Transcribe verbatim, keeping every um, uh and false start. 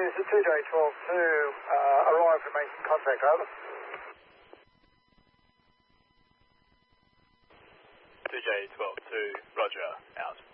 this is two J twelve two, uh, arrived and making contact, over. two J twelve two, roger, out.